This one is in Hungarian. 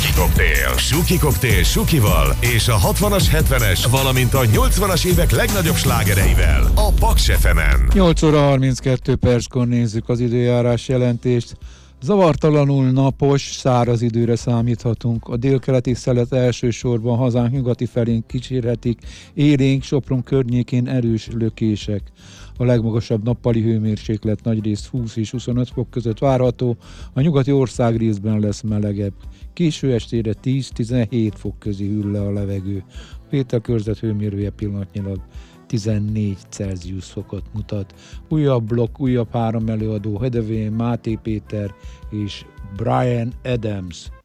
Suki koktél Sukival és a 60-as, 70-es, valamint a 80-as évek legnagyobb slágereivel a Paks FM-en. 8 óra 32 perckor nézzük az időjárás jelentést. Zavartalanul napos, száraz időre számíthatunk. A délkeleti szelet elsősorban hazánk nyugati felén kísérhetik, élénk Sopron környékén erős lökések. A legmagasabb nappali hőmérséklet nagyrészt 20 és 25 fok között várható, a nyugati országrészben lesz melegebb. Késő estére 10-17 fok közé hűl le a levegő. A Péter körzet hőmérője pillanatnyilag 14 Celsius fokot mutat. Újabb blokk, újabb 3 előadó: Hedevén, Máté Péter és Bryan Adams.